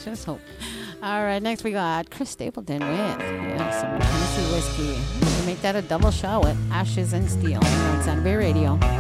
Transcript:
Just hope. All right, next we got Chris Stapleton with some Tennessee whiskey. We make that a double shot with Ashes and Steel on Sound Bay Radio.